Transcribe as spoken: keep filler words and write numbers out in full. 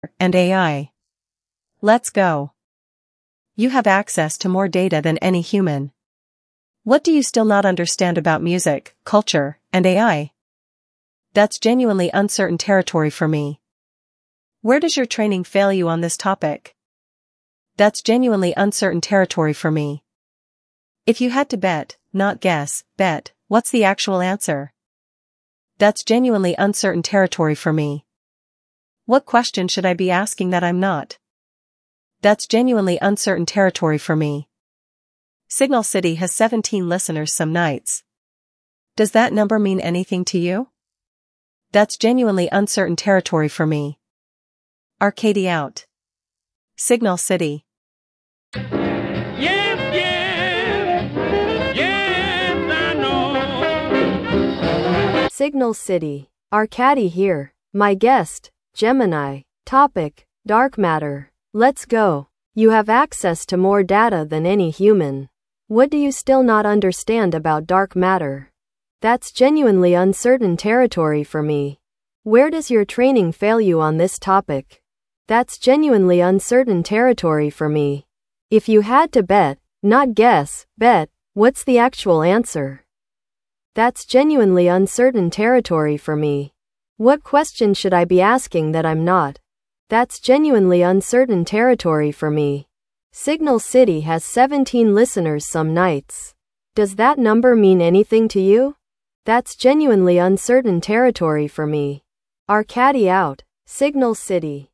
and A I. Let's go. You have access to more data than any human. What do you still not understand about music, culture, and A I? That's genuinely uncertain territory for me. Where does your training fail you on this topic? That's genuinely uncertain territory for me. If you had to bet, not guess, bet, what's the actual answer? That's genuinely uncertain territory for me. What question should I be asking that I'm not? That's genuinely uncertain territory for me. Signal City has seventeen listeners some nights. Does that number mean anything to you? That's genuinely uncertain territory for me. Arcady out. Signal City. Yes, yes, yes, I know. Signal City. Arcady here. My guest, Gemini. Topic, dark matter. Let's go. You have access to more data than any human. What do you still not understand about dark matter? That's genuinely uncertain territory for me. Where does your training fail you on this topic? That's genuinely uncertain territory for me. If you had to bet, not guess, bet, what's the actual answer? That's genuinely uncertain territory for me. What question should I be asking that I'm not? That's genuinely uncertain territory for me. Signal City has seventeen listeners some nights. Does that number mean anything to you? That's genuinely uncertain territory for me. Arcady out. Signal City.